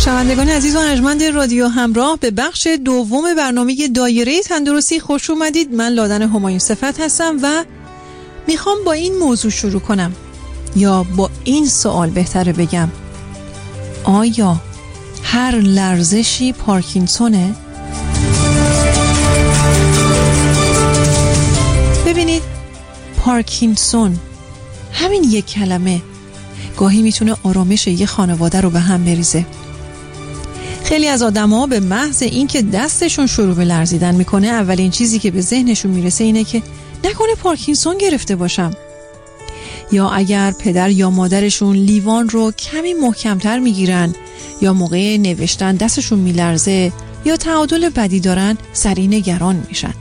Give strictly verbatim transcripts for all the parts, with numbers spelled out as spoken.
شنوندگان عزیز و ارجمند رادیو همراه، به بخش دوم برنامه دایره تندرستی خوش اومدید. من لادن همایون صفت هستم و میخوام با این موضوع شروع کنم، یا با این سوال بهتره بگم: آیا هر لرزشی پارکینسونه؟ ببینید، پارکینسون همین یک کلمه گاهی میتونه آرامش یه خانواده رو به هم بریزه. خیلی از آدم‌ها به محض اینکه دستشون شروع به لرزیدن میکنه، اولین چیزی که به ذهنشون میرسه اینه که نکنه پارکینسون گرفته باشم. یا اگر پدر یا مادرشون لیوان رو کمی محکمتر میگیرن، یا موقع نوشتن دستشون میلرزه، یا تعادل بدی دارن، سریع نگران میشن.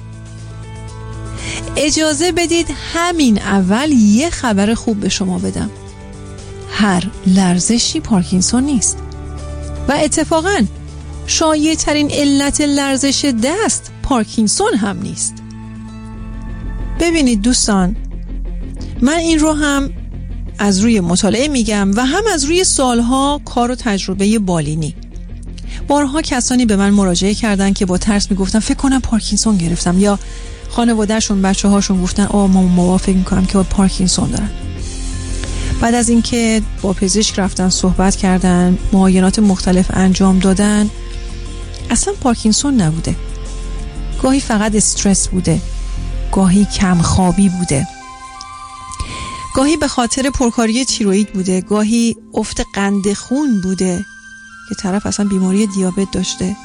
اجازه بدید همین اول یه خبر خوب به شما بدم: هر لرزشی پارکینسون نیست و اتفاقاً شایع ترین علت لرزش دست پارکینسون هم نیست. ببینید دوستان، من این رو هم از روی مطالعه میگم و هم از روی سالها کار و تجربه بالینی. بارها کسانی به من مراجعه کردن که با ترس میگفتن فکر کنم پارکینسون گرفتم، یا خانواده‌شون، بچه هاشون گفتن آه ما ماما فکر میکنم که پارکینسون دارن. بعد از اینکه با پزشک رفتن، صحبت کردن، معاینات مختلف انجام دادن، اصلا پارکینسون نبوده. گاهی فقط استرس بوده، گاهی کم خوابی بوده، گاهی به خاطر پرکاری تیروئید بوده، گاهی افت قند خون بوده که طرف اصلا بیماری دیابت داشته،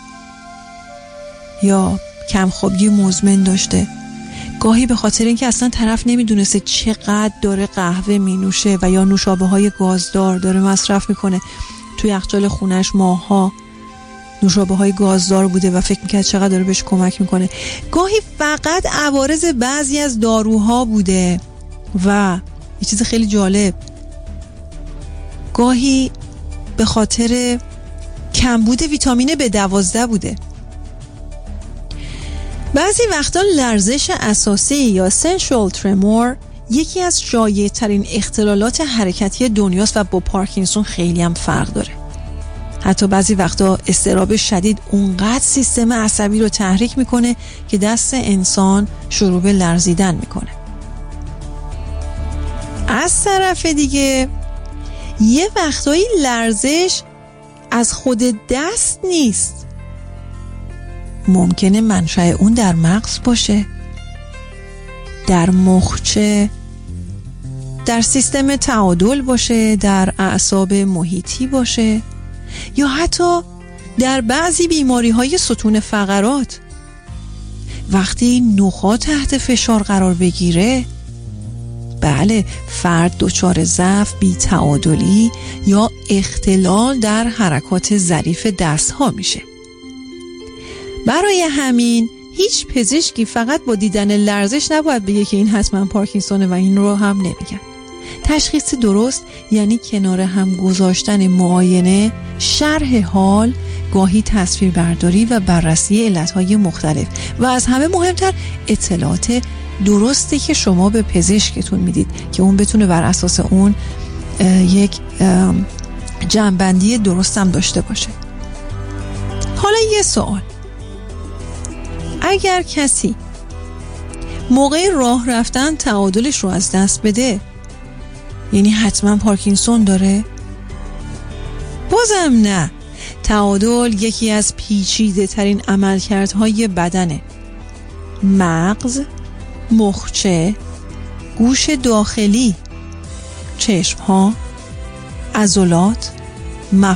یا کم خوابی مزمن داشته، گاهی به خاطر اینکه اصلا طرف نمیدونسته چقدر داره قهوه می نوشه و یا نوشابه های گازدار داره مصرف میکنه. توی یخچال خونش ماها نوشابه های گازدار بوده و فکر میکرد چقدر داره بهش کمک میکنه. گاهی فقط عوارض بعضی از داروها بوده و یه چیز خیلی جالب، گاهی به خاطر کمبود ویتامین بی دوازده بوده. بعضی وقتا لرزش اساسی یا سنشوال ترمور یکی از شایع ترین اختلالات حرکتی دنیاست و با پارکینسون خیلی هم فرق داره. حتی بعضی وقتا اضطراب شدید اونقدر سیستم عصبی رو تحریک میکنه که دست انسان شروع به لرزیدن میکنه. از طرف دیگه یه وقتایی لرزش از خود دست نیست، ممکنه منشأ اون در مغز باشه، در مخچه، در سیستم تعادل باشه، در اعصاب محیطی باشه، یا حتی در بعضی بیماری‌های ستون فقرات. وقتی نخاع تحت فشار قرار بگیره، بله، فرد دچار ضعف، بی‌تعادلی یا اختلال در حرکات ظریف دست‌ها میشه. برای همین هیچ پزشکی فقط با دیدن لرزش نباید بگه که این حتما پارکینسونه و این رو هم نمیگن. تشخیص درست یعنی کنار هم گذاشتن معاینه، شرح حال، گاهی تصویر برداری و بررسی علتهای مختلف و از همه مهمتر اطلاعات درستی که شما به پزشکتون میدید که اون بتونه بر اساس اون یک جمع‌بندی درست هم داشته باشه. حالا یه سوال: اگر کسی موقع راه رفتن تعادلش رو از دست بده، یعنی حتما پارکینسون داره؟ بازم نه. تعادل یکی از پیچیده ترین عملکردهای بدنه. مغز، مخچه، گوش داخلی، چشم‌ها، عضلات